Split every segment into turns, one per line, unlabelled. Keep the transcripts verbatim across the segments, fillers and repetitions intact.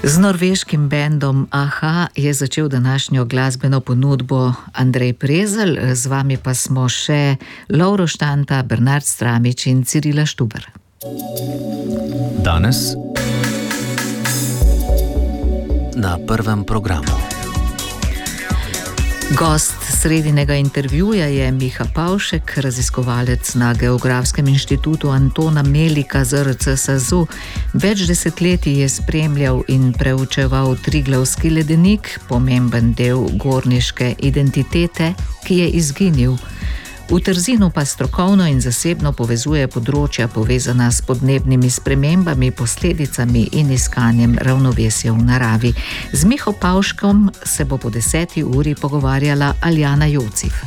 Z norveškim bendom Aha je začel današnjo glasbeno ponudbo Andrej Prezelj, z vami pa smo še Lovro Štanta, Bernard Stramič in Cirila Štuber.
Danes na prvem programu.
Gost sredinega intervjuja je Miha Pavšek, raziskovalec na Geografskem inštitutu Antona Melika Z R C SAZU. Več desetletij je spremljal in preučeval Triglavski ledenik, pomemben del gorniške identitete, ki je izginil. V Trzinu pa strokovno in zasebno povezuje področja povezana s podnebnimi spremembami, posledicami in iskanjem ravnovesja v naravi. Z Miho Pavškom se bo po deseti uri pogovarjala Aljana Jocif.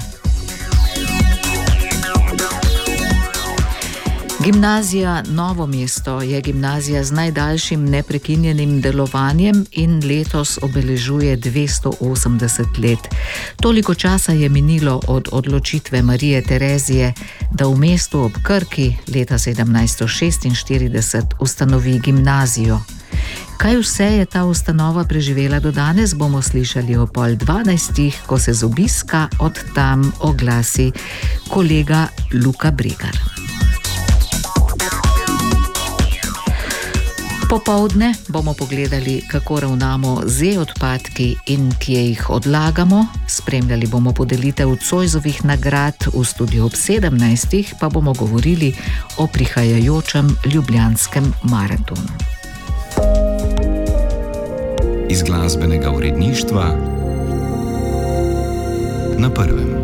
Gimnazija Novo mesto je gimnazija z najdaljšim neprekinjenim delovanjem in letos obeležuje dvesto osemdeset let. Toliko časa je minilo od odločitve Marije Terezije, da v mestu ob Krki leta sedemnajststo šestinštirideset ustanovi gimnazijo. Kaj vse je ta ustanova preživela do danes, bomo slišali o pol dvanajstih, ko se z obiska od tam oglasi kolega Luka Bregar. Popoldne bomo pogledali, kako ravnamo z e-odpadki in kje jih odlagamo. Spremljali bomo podelitev Zoisovih nagrad, v studiu ob sedemnajstih pa bomo govorili o prihajajočem ljubljanskem maratonu.
Iz glasbenega uredništva na prvem.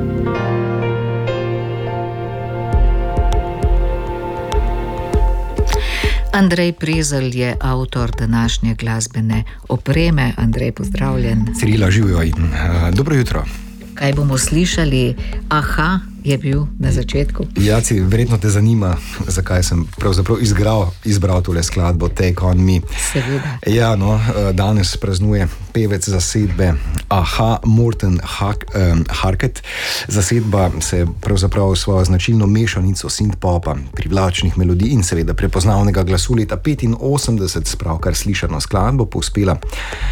Andrej Prezelj je avtor današnje glasbene opreme. Andrej, pozdravljen.
Cirila, živijo in uh, dobro jutro.
Kaj bomo slišali? Aha je bil na začetku.
Ja, ci, verjetno te zanima, zakaj sem pravzaprav izbral, izbral tole skladbo Take on Me.
Seveda.
Ja, no, danes praznuje pevec zasedbe Aha, Morten Hak, um, Harket. Zasedba se pravzaprav svojo značilno mešanico synth-popa, privlačnih melodij in seveda prepoznavnega glasu leta petinosemdeset s pravkar slišano skladbo povzpela